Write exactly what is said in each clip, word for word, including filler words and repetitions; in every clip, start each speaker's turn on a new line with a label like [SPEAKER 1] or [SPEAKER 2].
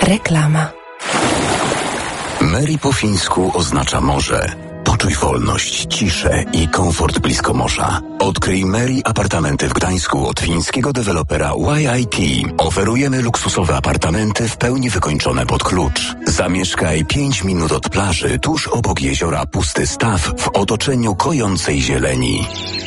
[SPEAKER 1] Reklama.
[SPEAKER 2] Mary po fińsku oznacza morze. Poczuj wolność, ciszę i komfort blisko morza. Odkryj Mary apartamenty w Gdańsku od fińskiego dewelopera Y I T. Oferujemy luksusowe apartamenty w pełni wykończone pod klucz. Zamieszkaj pięć minut od plaży, tuż obok jeziora Pusty Staw w otoczeniu kojącej zieleni.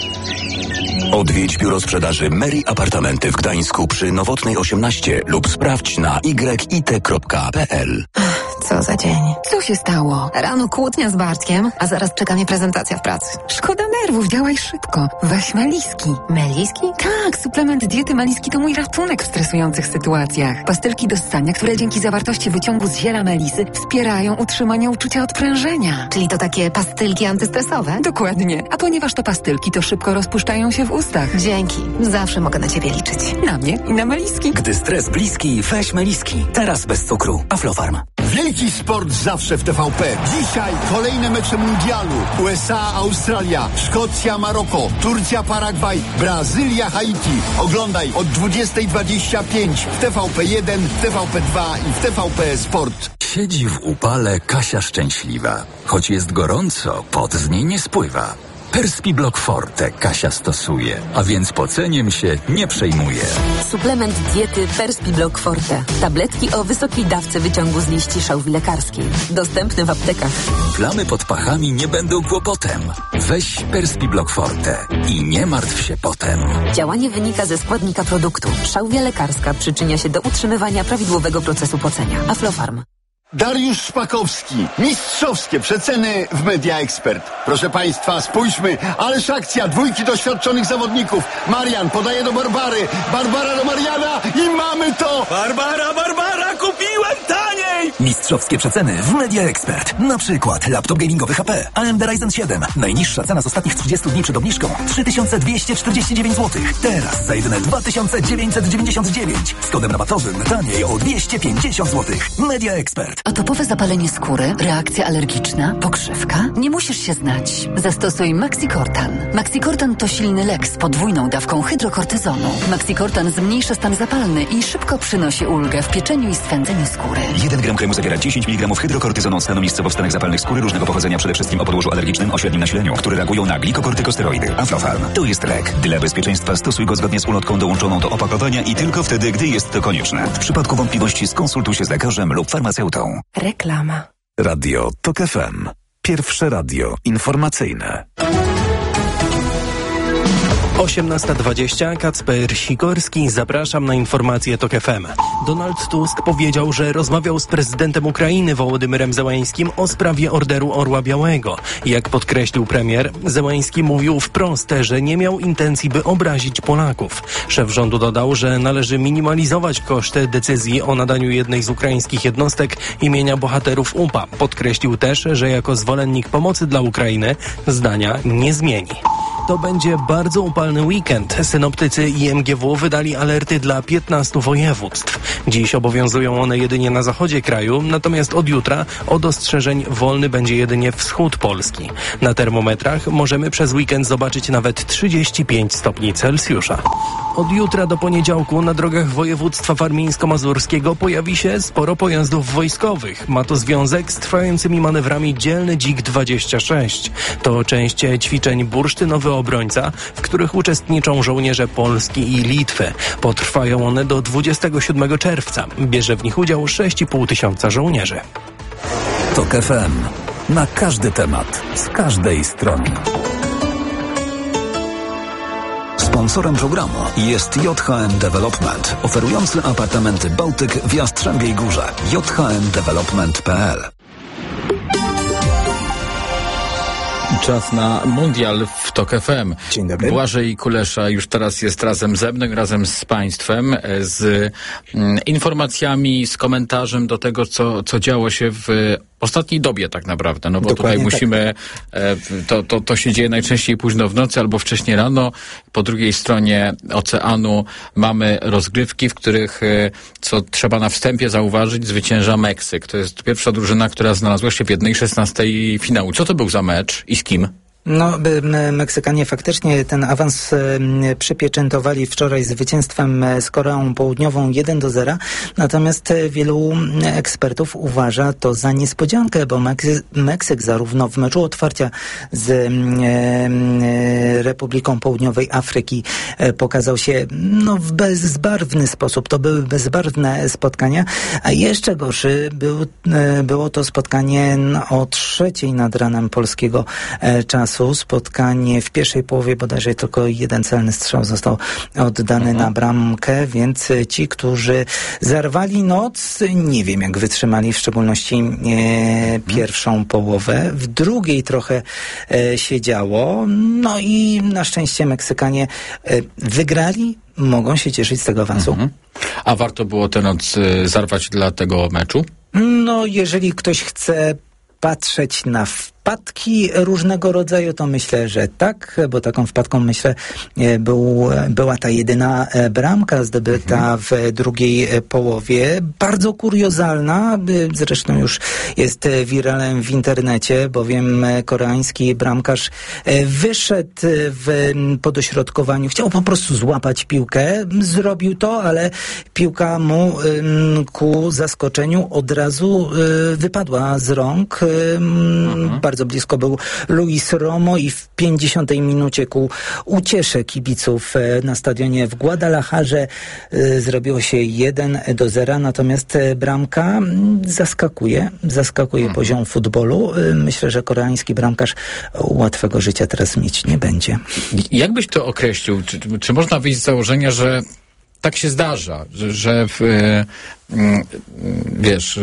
[SPEAKER 2] Odwiedź biuro sprzedaży Mary Apartamenty w Gdańsku przy Nowotnej osiemnaście lub sprawdź na y i t kropka p l.
[SPEAKER 1] Co za dzień.
[SPEAKER 3] Co się stało?
[SPEAKER 1] Rano kłótnia z Bartkiem, a zaraz czeka mnie prezentacja w pracy.
[SPEAKER 3] Szkoda nerwów, działaj szybko. Weź Meliski.
[SPEAKER 1] Meliski?
[SPEAKER 3] Tak, suplement diety Meliski to mój ratunek w stresujących sytuacjach. Pastylki do ssania, które dzięki zawartości wyciągu z ziela melisy wspierają utrzymanie uczucia odprężenia.
[SPEAKER 1] Czyli to takie pastylki antystresowe?
[SPEAKER 3] Dokładnie. A ponieważ to pastylki, to szybko rozpuszczają się w ustach.
[SPEAKER 1] Dzięki. Zawsze mogę na ciebie liczyć.
[SPEAKER 3] Na mnie i na Meliski.
[SPEAKER 4] Gdy stres bliski, weź Meliski. Teraz bez cukru. Aflofarm.
[SPEAKER 5] Wielki sport zawsze w T V P. Dzisiaj kolejne mecze mundialu. U S A, Australia, Szkocja, Maroko, Turcja, Paragwaj, Brazylia, Haiti. Oglądaj od dwudziestej dwadzieścia pięć w T V P jeden, w T V P dwa i w T V P Sport.
[SPEAKER 6] Siedzi w upale Kasia szczęśliwa. Choć jest gorąco, pot z niej nie spływa. Perspi Block Forte Kasia stosuje, a więc poceniem się nie przejmuje.
[SPEAKER 7] Suplement diety Perspi Block Forte. Tabletki o wysokiej dawce wyciągu z liści szałwi lekarskiej. Dostępny w aptekach.
[SPEAKER 6] Plamy pod pachami nie będą kłopotem. Weź Perspi Block Forte i nie martw się potem.
[SPEAKER 7] Działanie wynika ze składnika produktu. Szałwia lekarska przyczynia się do utrzymywania prawidłowego procesu pocenia. Aflofarm.
[SPEAKER 5] Dariusz Szpakowski. Mistrzowskie przeceny w Media Expert. Proszę Państwa, spójrzmy. Ależ akcja. Dwójki doświadczonych zawodników. Marian podaje do Barbary. Barbara do Mariana i mamy to.
[SPEAKER 8] Barbara, Barbara, kupiłem taniej!
[SPEAKER 4] Mistrzowskie przeceny w Media Expert. Na przykład laptop gamingowy H P A M D Ryzen siedem. Najniższa cena z ostatnich trzydziestu dni przed obniżką trzy tysiące dwieście czterdzieści dziewięć złotych. Teraz za jedyne dwa tysiące dziewięćset dziewięćdziesiąt dziewięć. Z kodem rabatowym taniej o dwieście pięćdziesiąt złotych. Media Expert.
[SPEAKER 9] Atopowe zapalenie skóry, reakcja alergiczna, pokrzywka? Nie musisz się znać. Zastosuj Maxicortan. Maxicortan to silny lek z podwójną dawką hydrokortyzonu. Maxicortan zmniejsza stan zapalny i szybko przynosi ulgę w pieczeniu i swędzeniu skóry.
[SPEAKER 10] jeden gram kremu zawiera dziesięć miligramów hydrokortyzonu, stanowiskowo w stanach zapalnych skóry różnego pochodzenia, przede wszystkim o podłożu alergicznym o średnim nasileniu, które reagują na glikokortykosteroidy. Aflofarm. To jest lek. Dla bezpieczeństwa stosuj go zgodnie z ulotką dołączoną do opakowania i tylko wtedy, gdy jest to konieczne. W przypadku wątpliwości skonsultuj się z lekarzem lub farmaceutą.
[SPEAKER 1] Reklama.
[SPEAKER 2] Radio Tok F M. Pierwsze radio informacyjne.
[SPEAKER 11] osiemnasta dwadzieścia, Kacper Sikorski, zapraszam na informacje Tok F M. Donald Tusk powiedział, że rozmawiał z prezydentem Ukrainy Wołodymyrem Zełańskim o sprawie orderu Orła Białego. Jak podkreślił premier, Zełański mówił wprost, że nie miał intencji, by obrazić Polaków. Szef rządu dodał, że należy minimalizować koszty decyzji o nadaniu jednej z ukraińskich jednostek imienia bohaterów U P A. Podkreślił też, że jako zwolennik pomocy dla Ukrainy zdania nie zmieni. To będzie bardzo upalny weekend. Synoptycy I M G W wydali alerty dla piętnastu województw. Dziś obowiązują one jedynie na zachodzie kraju, natomiast od jutra od ostrzeżeń wolny będzie jedynie wschód Polski. Na termometrach możemy przez weekend zobaczyć nawet trzydzieści pięć stopni Celsjusza. Od jutra do poniedziałku na drogach województwa warmińsko-mazurskiego pojawi się sporo pojazdów wojskowych. Ma to związek z trwającymi manewrami Dzielny Dzik dwadzieścia sześć. To część ćwiczeń Bursztynowy Obrońca, w których uczestniczą żołnierze Polski i Litwy. Potrwają one do dwudziestego siódmego czerwca. Bierze w nich udział sześć i pół tysiąca żołnierzy.
[SPEAKER 2] Tok F M. Na każdy temat, z każdej strony. Sponsorem programu jest J H M Development, oferujący apartamenty Bałtyk w Jastrzębiej Górze. j h m development kropka p l.
[SPEAKER 12] Czas na mundial w Tok F M.
[SPEAKER 13] Dzień dobry.
[SPEAKER 12] Błażej Kulesza już teraz jest razem ze mną, razem z państwem, z mm, informacjami, z komentarzem do tego, co, co działo się w ostatniej dobie tak naprawdę, no bo
[SPEAKER 13] Dokładnie
[SPEAKER 12] tutaj musimy, tak. e, to, to, to się dzieje najczęściej późno w nocy albo wcześnie rano. Po drugiej stronie oceanu mamy rozgrywki, w których, e, co trzeba na wstępie zauważyć, zwycięża Meksyk. To jest pierwsza drużyna, która znalazła się w jednej szesnastej finału. Co to był za mecz i z kim?
[SPEAKER 13] No, Meksykanie faktycznie ten awans przypieczętowali wczoraj zwycięstwem z Koreą Południową jeden do zera, natomiast wielu ekspertów uważa to za niespodziankę, bo Meksyk, Meksyk zarówno w meczu otwarcia z Republiką Południowej Afryki pokazał się no, w bezbarwny sposób. To były bezbarwne spotkania, a jeszcze gorszy był, było to spotkanie o trzeciej nad ranem polskiego czasu. Spotkanie w pierwszej połowie bodajże tylko jeden celny strzał został oddany mhm. na bramkę, więc ci, którzy zarwali noc, nie wiem jak wytrzymali, w szczególności e, mhm. pierwszą połowę. W drugiej trochę e, się działo, no i na szczęście Meksykanie e, wygrali, mogą się cieszyć z tego awansu. Mhm.
[SPEAKER 12] A warto było tę noc zarwać dla tego meczu?
[SPEAKER 13] No, jeżeli ktoś chce patrzeć na wpadki różnego rodzaju, to myślę, że tak, bo taką wpadką, myślę, był, była ta jedyna bramka zdobyta mhm. w drugiej połowie. Bardzo kuriozalna, zresztą już jest wiralem w internecie, bowiem koreański bramkarz wyszedł w podośrodkowaniu, chciał po prostu złapać piłkę, zrobił to, ale piłka mu ku zaskoczeniu od razu wypadła z rąk. Mhm. Bardzo blisko był Luis Romo i w pięćdziesiątej minucie ku uciesze kibiców na stadionie w Guadalajarze zrobiło się jeden do zera, natomiast bramka zaskakuje, zaskakuje mhm. poziom futbolu. Myślę, że koreański bramkarz łatwego życia teraz mieć nie będzie.
[SPEAKER 12] Jak byś to określił? Czy, czy można wyjść z założenia, że tak się zdarza, że, że w, wiesz,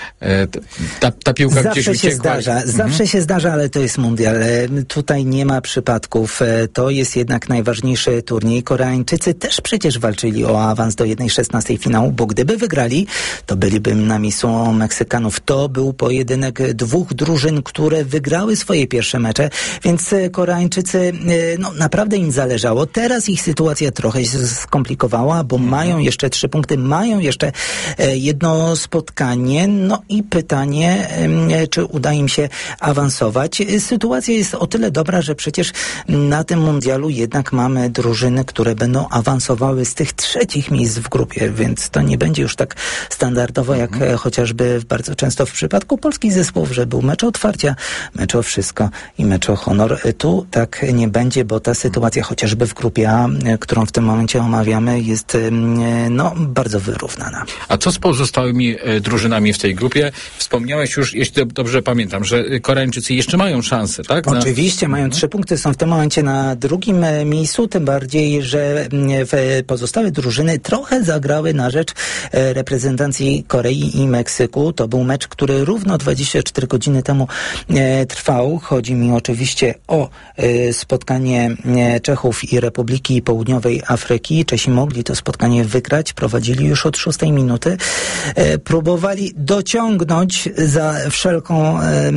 [SPEAKER 12] ta, ta piłka
[SPEAKER 13] zawsze
[SPEAKER 12] gdzieś
[SPEAKER 13] się
[SPEAKER 12] uciekła.
[SPEAKER 13] Zdarza, mhm. Zawsze się zdarza, ale to jest mundial. Tutaj nie ma przypadków. To jest jednak najważniejszy turniej. Koreańczycy też przecież walczyli o awans do jednej szesnastej finału, bo gdyby wygrali, to byliby na miejscu Meksykanów. To był pojedynek dwóch drużyn, które wygrały swoje pierwsze mecze, więc Koreańczycy, no naprawdę im zależało. Teraz ich sytuacja trochę się skomplikowała, bo mhm. mają jeszcze trzy punkty, mają jeszcze jedno spotkanie, no i pytanie, czy uda im się awansować. Sytuacja jest o tyle dobra, że przecież na tym mundialu jednak mamy drużyny, które będą awansowały z tych trzecich miejsc w grupie, więc to nie będzie już tak standardowo, jak mhm. chociażby bardzo często w przypadku polskich zespołów, że był mecz otwarcia, mecz o wszystko i mecz o honor. Tu tak nie będzie, bo ta sytuacja chociażby w grupie A, którą w tym momencie omawiamy, jest no, bardzo wyrównana.
[SPEAKER 12] A co z pozostałymi e, drużynami w tej grupie? Wspomniałeś już, jeśli dobrze pamiętam, że Koreańczycy jeszcze mają szansę, tak? Na...
[SPEAKER 13] Oczywiście, mają trzy punkty, są w tym momencie na drugim e, miejscu, tym bardziej, że e, pozostałe drużyny trochę zagrały na rzecz e, reprezentacji Korei i Meksyku. To był mecz, który równo dwadzieścia cztery godziny temu e, trwał. Chodzi mi oczywiście o e, spotkanie e, Czechów i Republiki Południowej Afryki. Czesi mogli to spotkanie wygrać, prowadzili już od szóstej minuty. E, próbowali dociągnąć za wszelką, e,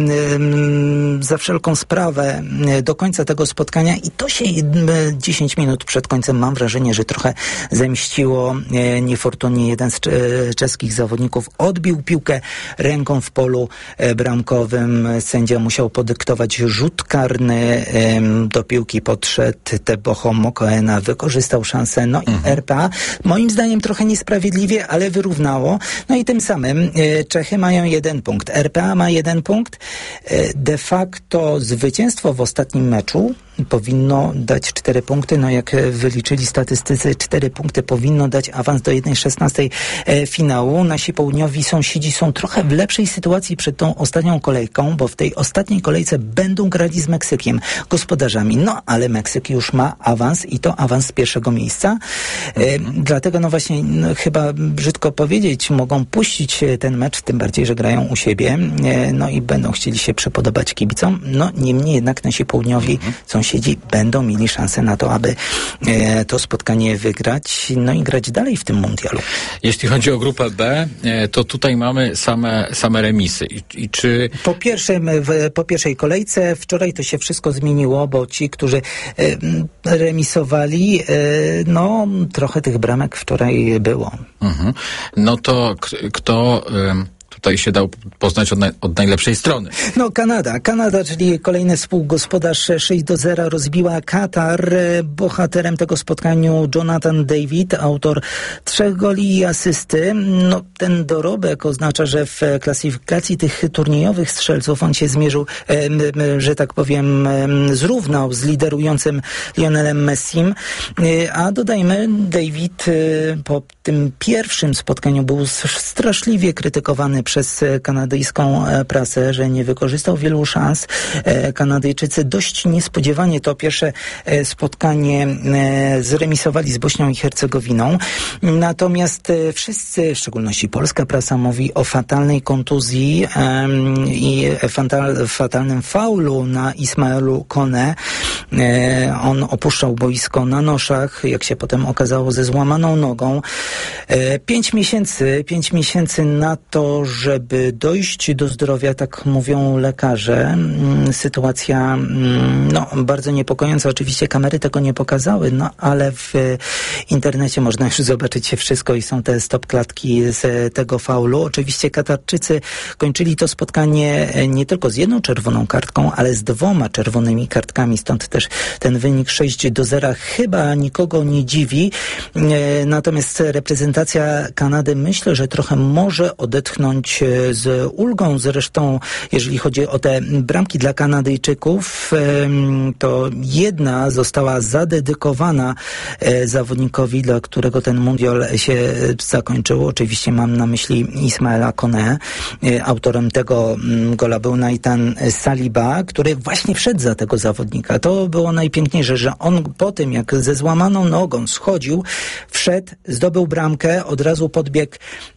[SPEAKER 13] za wszelką sprawę do końca tego spotkania i to się dziesięć minut przed końcem, mam wrażenie, że trochę zemściło. E, niefortunnie jeden z e, czeskich zawodników odbił piłkę ręką w polu e, bramkowym. Sędzia musiał podyktować rzut karny. E, do piłki podszedł Teboho Mokoena, wykorzystał szansę. No i mhm. R P A moim zdaniem trochę niesprawiedliwie, ale wyrównało. No i tym samym e, Czechy mają jeden punkt. R P A ma jeden punkt. E, de facto zwycięstwo w ostatnim meczu powinno dać cztery punkty. No jak wyliczyli statystycy, cztery punkty powinno dać awans do jednej szesnastej e, finału. Nasi południowi sąsiedzi są trochę w lepszej sytuacji przed tą ostatnią kolejką, bo w tej ostatniej kolejce będą grali z Meksykiem, gospodarzami. No ale Meksyk już ma awans i to awans z pierwszego miejsca. E, dlatego no właśnie no, chyba brzydko powiedzieć, mogą puścić ten mecz, tym bardziej, że grają u siebie. E, no i będą chcieli się przypodobać kibicom. No niemniej jednak nasi południowi sąsiedzi będą mieli szansę na to, aby e, to spotkanie wygrać, no i grać dalej w tym mundialu.
[SPEAKER 12] Jeśli chodzi o grupę B, e, to tutaj mamy same, same remisy. I, i czy...
[SPEAKER 13] Po, pierwszym, w, po pierwszej kolejce wczoraj to się wszystko zmieniło, bo ci, którzy e, remisowali, e, no trochę tych bramek wczoraj było.
[SPEAKER 12] Mhm. No to k- kto... Y- tutaj się dał poznać od, naj, od najlepszej strony.
[SPEAKER 13] No Kanada. Kanada, czyli kolejny współgospodarz, sześć do zera rozbiła Katar. Bohaterem tego spotkania Jonathan David, autor trzech goli i asysty. No ten dorobek oznacza, że w klasyfikacji tych turniejowych strzelców on się zmierzył, że tak powiem, zrównał z liderującym Lionelem Messim. A dodajmy, David po tym pierwszym spotkaniu był straszliwie krytykowany przez kanadyjską prasę, że nie wykorzystał wielu szans. Kanadyjczycy dość niespodziewanie to pierwsze spotkanie zremisowali z Bośnią i Hercegowiną. Natomiast wszyscy, w szczególności polska prasa, mówi o fatalnej kontuzji um, i fatal, fatalnym faulu na Ismaelu Kone. E, on opuszczał boisko na noszach, jak się potem okazało, ze złamaną nogą. E, pięć miesięcy, pięć miesięcy na to, żeby dojść do zdrowia, tak mówią lekarze. Sytuacja no, bardzo niepokojąca. Oczywiście kamery tego nie pokazały, no ale w internecie można już zobaczyć wszystko i są te stop klatki z tego faulu. Oczywiście Katarczycy kończyli to spotkanie nie tylko z jedną czerwoną kartką, ale z dwoma czerwonymi kartkami, stąd też ten wynik sześć do zera chyba nikogo nie dziwi. Natomiast reprezentacja Kanady, myślę, że trochę może odetchnąć z ulgą. Zresztą, jeżeli chodzi o te bramki dla Kanadyjczyków, to jedna została zadedykowana zawodnikowi, dla którego ten mundial się zakończył. Oczywiście mam na myśli Ismaela Kone. Autorem tego gola był Nathan Saliba, który właśnie wszedł za tego zawodnika. To było najpiękniejsze, że on po tym, jak ze złamaną nogą schodził, wszedł, zdobył bramkę, od razu podbiegł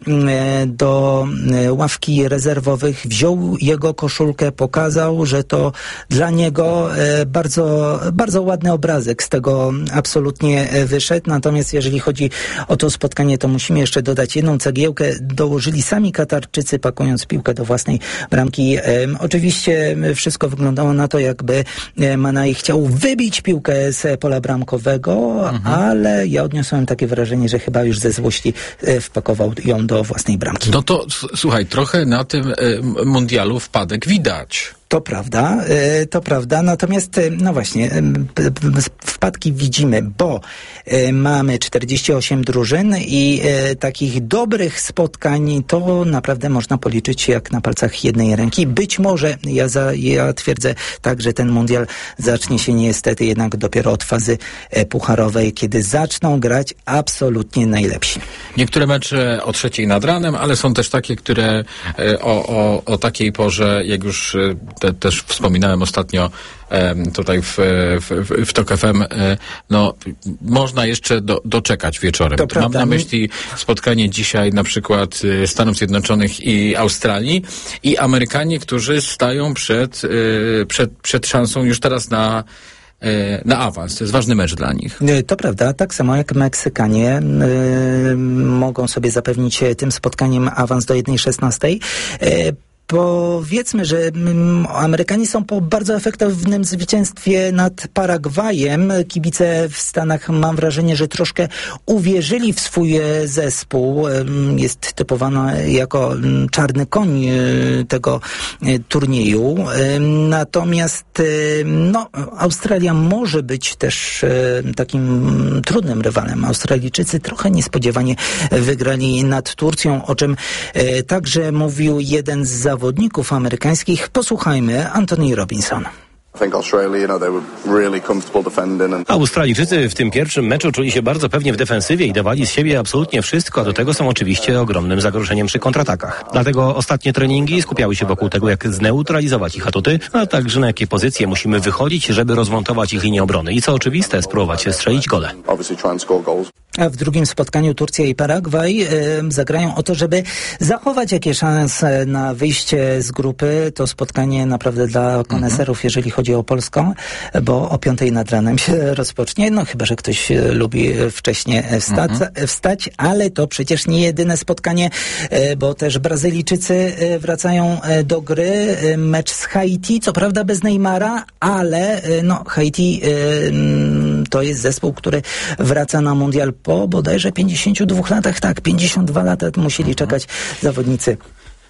[SPEAKER 13] do ławki rezerwowych, wziął jego koszulkę, pokazał, że to dla niego bardzo, bardzo ładny obrazek z tego absolutnie wyszedł. Natomiast jeżeli chodzi o to spotkanie, to musimy jeszcze dodać jedną cegiełkę. Dołożyli sami Katarczycy, pakując piłkę do własnej bramki. E, oczywiście wszystko wyglądało na to, jakby Manai chciał wybić piłkę z pola bramkowego, mhm. ale ja odniosłem takie wrażenie, że chyba już ze złości e, wpakował ją do własnej bramki.
[SPEAKER 12] No to s- słuchaj, trochę na tym e, mundialu wpadek widać.
[SPEAKER 13] To prawda, to prawda, natomiast no właśnie, wpadki widzimy, bo mamy czterdzieści osiem drużyn i takich dobrych spotkań to naprawdę można policzyć jak na palcach jednej ręki. Być może, ja, za, ja twierdzę tak, że ten mundial zacznie się niestety jednak dopiero od fazy pucharowej, kiedy zaczną grać absolutnie najlepsi.
[SPEAKER 12] Niektóre mecze o trzeciej nad ranem, ale są też takie, które o, o, o takiej porze, jak już Te, też wspominałem ostatnio e, tutaj w, w, w Tok F M, e, no można jeszcze do, doczekać wieczorem.
[SPEAKER 13] To
[SPEAKER 12] Mam na myśli spotkanie dzisiaj na przykład Stanów Zjednoczonych i Australii i Amerykanie, którzy stają przed, e, przed, przed szansą już teraz na na awans. To jest ważny mecz dla nich.
[SPEAKER 13] To prawda, tak samo jak Meksykanie yy, mogą sobie zapewnić tym spotkaniem awans do jeden szesnaście. Yy, Powiedzmy, że Amerykanie są po bardzo efektownym zwycięstwie nad Paragwajem. Kibice w Stanach, mam wrażenie, że troszkę uwierzyli w swój zespół. Jest typowana jako czarny koń tego turnieju. Natomiast no, Australia może być też takim trudnym rywalem. Australijczycy trochę niespodziewanie wygrali nad Turcją, o czym także mówił jeden z zawodników amerykańskich. Posłuchajmy, Anthony Robinson.
[SPEAKER 14] Australijczycy w tym pierwszym meczu czuli się bardzo pewnie w defensywie i dawali z siebie absolutnie wszystko, a do tego są oczywiście ogromnym zagrożeniem przy kontratakach. Dlatego ostatnie treningi skupiały się wokół tego, jak zneutralizować ich atuty, a także na jakie pozycje musimy wychodzić, żeby rozmontować ich linię obrony i co oczywiste, spróbować strzelić gole.
[SPEAKER 13] A w drugim spotkaniu Turcja i Paragwaj e, zagrają o to, żeby zachować jakieś szanse na wyjście z grupy. To spotkanie naprawdę dla koneserów, mm-hmm. jeżeli chodzi o Polską, bo o piątej nad ranem się rozpocznie. No chyba, że ktoś lubi wcześniej wstać, mm-hmm. wstać, ale to przecież nie jedyne spotkanie, e, bo też Brazylijczycy wracają do gry. Mecz z Haiti, co prawda bez Neymara, ale e, no Haiti e, to jest zespół, który wraca na mundial po bodajże pięćdziesięciu dwóch latach, tak, pięćdziesiąt dwa lata musieli czekać zawodnicy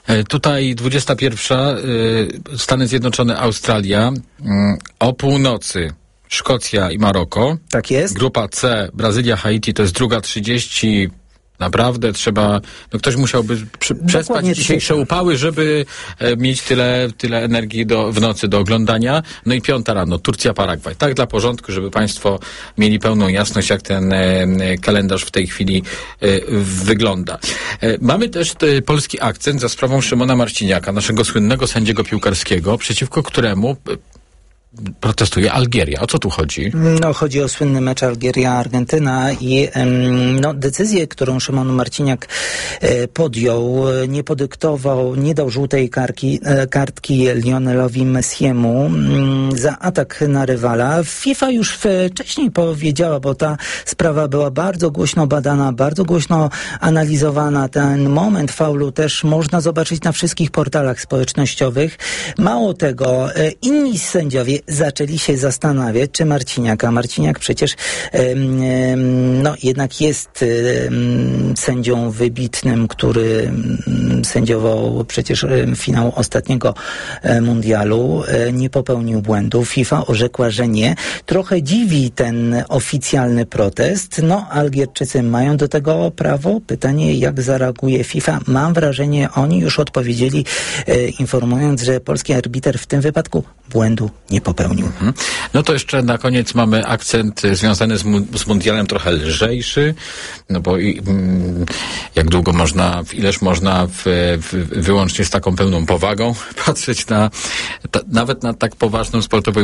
[SPEAKER 12] Tutaj dwudziesta pierwsza, Stany Zjednoczone, Australia, o północy Szkocja i Maroko.
[SPEAKER 13] Tak jest.
[SPEAKER 12] Grupa C, Brazylia, Haiti, to jest druga trzydzieści. Naprawdę trzeba, no ktoś musiałby przy, przespać dzisiejsze upały, żeby e, mieć tyle, tyle energii do, w nocy do oglądania. No i piąta rano, Turcja, Paragwaj. Tak dla porządku, żeby Państwo mieli pełną jasność, jak ten e, kalendarz w tej chwili e, wygląda. E, mamy też te, polski akcent za sprawą Szymona Marciniaka, naszego słynnego sędziego piłkarskiego, przeciwko któremu e, protestuje Algieria. O co tu chodzi?
[SPEAKER 13] No, chodzi o słynny mecz Algieria-Argentyna i em, no, decyzję, którą Szymon Marciniak e, podjął, nie podyktował, nie dał żółtej karki, e, kartki Lionelowi Messiemu m, za atak na rywala. FIFA już wcześniej powiedziała, bo ta sprawa była bardzo głośno badana, bardzo głośno analizowana. Ten moment faulu też można zobaczyć na wszystkich portalach społecznościowych. Mało tego, e, inni sędziowie zaczęli się zastanawiać, czy Marciniak, a Marciniak przecież um, no, jednak jest um, sędzią wybitnym, który um, sędziował przecież um, finał ostatniego um, mundialu, um, nie popełnił błędów. FIFA orzekła, że nie. Trochę dziwi ten oficjalny protest. No, Algierczycy mają do tego prawo. Pytanie, jak zareaguje FIFA? Mam wrażenie, oni już odpowiedzieli, um, informując, że polski arbiter w tym wypadku błędu nie popełnił.
[SPEAKER 12] Mhm. No to jeszcze na koniec mamy akcent związany z, mu- z mundialem trochę lżejszy, no bo i, mm, jak długo można, ileż można w, w, wyłącznie z taką pełną powagą patrzeć na, ta, nawet na tak poważną sportową